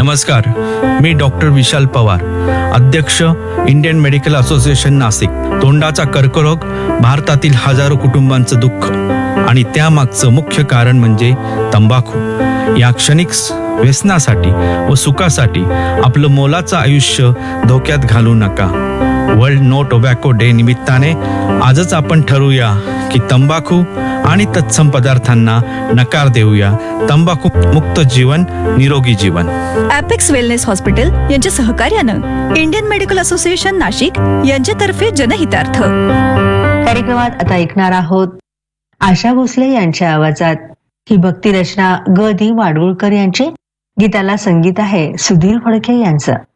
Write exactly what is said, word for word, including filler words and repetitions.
नमस्कार, मी डॉक्टर विशाल पवार, अध्यक्ष Indian medical association Nashik. तोंडाचा कर्करोग भारतातील हजारो कुटुंबांचं दुःख आणि त्यामागचं मुख्य कारण म्हणजे तंबाखू. या क्षणिक व्यसनासाठी व सुखासाठी आपलं मोलाचं आयुष्य धोक्यात घालू नका. वर्ल्ड नो टोबॅको डे निमित्ताने आजच आपण ठरवूया की तंबाखू आणि तत्सम पदार्थांना नकार देऊया. तंबाखू मुक्त जीवन, निरोगी जीवन. ॲपेक्स वेलनेस हॉस्पिटल यांच्या सहकार्यानं इंडियन मेडिकल असोसिएशन नाशिक यांच्यातर्फे जनहितार्थ कार्यक्रमात आता ऐकणार आहोत आशा भोसले यांच्या आवाजात ही भक्ती रचना ग दी माडगुळकर यांची. गीताला संगीत आहे सुधीर फडके यांचं.